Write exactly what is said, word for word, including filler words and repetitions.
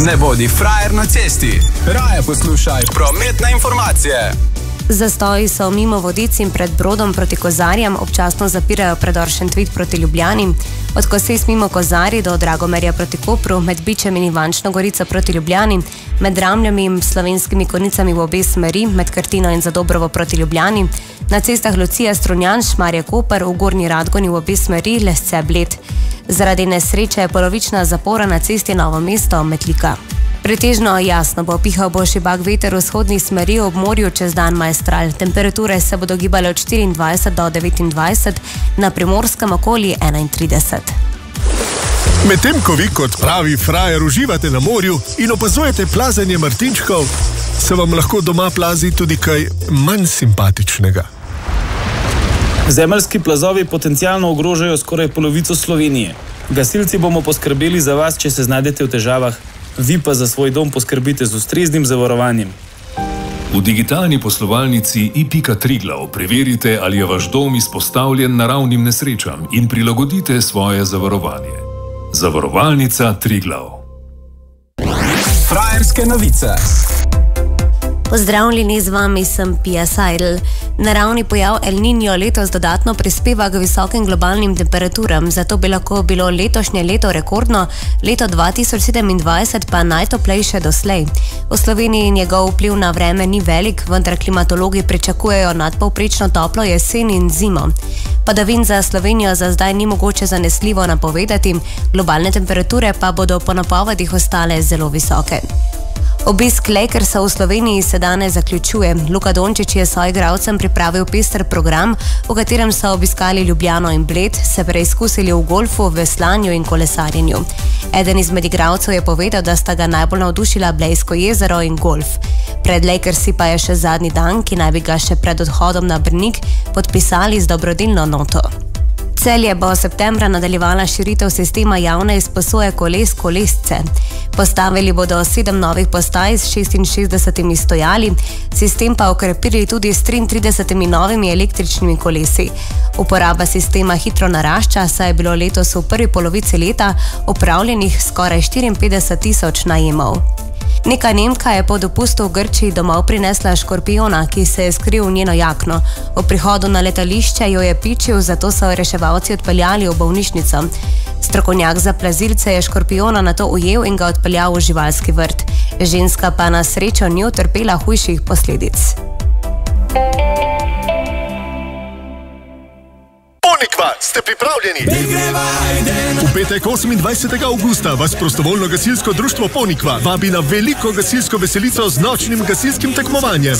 Ne bodi frajer na cesti. Raje poslušaj prometne informacije. Zastoji so mimo Vodic in pred Brodom proti Kozarjem, občasno zapirajo predor Šentvid proti Ljubljani, od Koses mimo Kozarji do Dragomerja proti Kopru, med Bičem in Ivančno Gorico proti Ljubljani, med Ramljami in Slovenskimi Konjicami v obe smeri, med Krtino in Zadobrovo proti Ljubljani, na cestah Lucija Strunjan, Šmarje Koper, v Gornji Radgoni v obe smeri, Lesce Bled. Zaradi nesreče je polovična zapora na cesti Novo mesto Metlika. Pretežno jasno bo, pihal bo šibak veter v vzhodni smeri, ob morju čez dan majstral. Temperature se bodo gibale od štiriindvajset do devetindvajset, na Primorskem okoli enaintrideset. Medtem ko vi kot pravi frajer uživate na morju in opazujete plazenje martinčkov, se vam lahko doma plazi tudi kaj manj simpatičnega. Zemeljski plazovi potencialno ogrožajo skoraj polovico Slovenije. Gasilci bomo poskrbeli za vas, če se znajdete v težavah. Vi pa za svoj dom poskrbite z ustreznim zavarovanjem. V digitalni poslovalnici i pika Triglav preverite, ali je vaš dom izpostavljen naravnim nesrečam in prilagodite svoje zavarovanje. Zavarovalnica Triglav. Frajerske novice. Pozdravljeni, z vami sem Pia Seidel. Naravni pojav El Niño letos dodatno prispeva k visokim globalnim temperaturam, zato bi lahko bilo letošnje leto rekordno, leto dva tisoč sedemindvajset pa najtoplejše doslej. V Sloveniji njegov vpliv na vreme ni velik, vendar klimatologi pričakujejo nadpovprečno toplo jesen in zimo. Padavin za Slovenijo za zdaj ni mogoče zanesljivo napovedati, globalne temperature pa bodo po napovedih ostale zelo visoke. Obisk Lakersov v Sloveniji se danes zaključuje. Luka Dončić je soigralcem pripravil pester program, v katerem so obiskali Ljubljano in Bled, se preizkusili v golfu, veslanju in kolesarjenju. Eden izmed igralcev je povedal, da sta ga najbolj navdušila Blejsko jezero in golf. Pred Lakersi pa je še zadnji dan, ki naj bi ga še pred odhodom na Brnik podpisali z dobrodelno noto. Celje bo septembra nadaljevala širitev sistema javne izposoje koles Kolesce. Postavili bodo sedem novih postaj s šestinšestdesetimi stojali, sistem pa okrepili tudi s triintridesetimi novimi električnimi kolesi. Uporaba sistema hitro narašča, saj je bilo letos v prvi polovici leta opravljenih skoraj štiriinpetdeset tisoč najemov. Neka Nemka je po dopustu v Grčiji domov prinesla škorpijona, ki se je skril v njeno jakno. V prihodu na letališče jo je pičil, zato so reševalci odpeljali v bolnišnico. Strokovnjak za plazilce je škorpijona nato ujel in ga odpeljal v živalski vrt. Ženska pa na srečo ni utrpela hujših posledic. Ponikva, ste pripravljeni? V petek osemindvajsetega avgusta vas prostovoljno gasilsko društvo Ponikva vabi na veliko gasilsko veselico z nočnim gasilskim tekmovanjem.